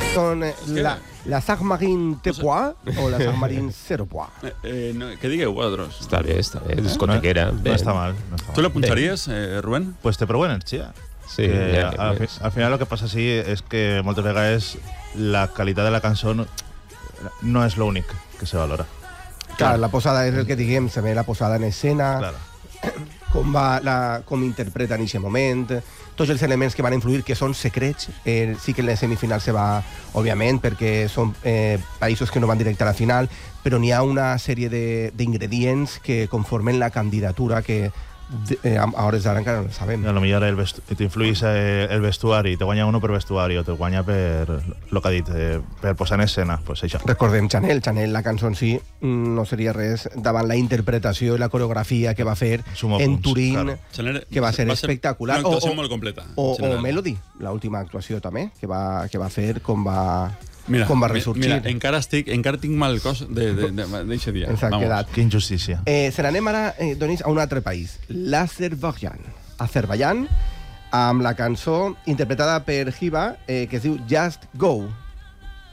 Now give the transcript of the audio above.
Són la Sagmarin T-Pois o la Sagmarin 0-Pois. Què digueu, vosaltres? Està bé, discotequera. No està mal. ¿Tú la punxaries, Rubén? Pues té prou energia. Sí, al final el que passa sí és que moltes vegades la qualitat de la cançó no és l'únic que se valora. Clar, la posada és el que diguem, se ve la posada en escena, Claro. com interpreta en aquest moment, tots els elements que van influir, que són secrets, sí que en la semifinal se va, òbviament, perquè són països que no van directe a la final, però n'hi ha una sèrie d'ingredients que conformen la candidatura que a hores d'ara encara no sabem. A lo millor t'influís el vestuari, te guanya uno per vestuari o te guanya per el que ha dit, per posar en escena, pues això. Recordem Chanel, la cançó en si no seria res davant la interpretació i la coreografia que va fer en Turín, claro. que va ser espectacular. Una actuació molt completa. O Melody, l'última actuació també, que va fer com va ressorgir. Mira, encara tinc mal cos d'eixe dia. Ens ha quedat. Que injustícia. Se n'anem ara, Donis, a un altre país, l'Azerbaidjan, amb la cançó interpretada per Hiba, que es diu Just Go.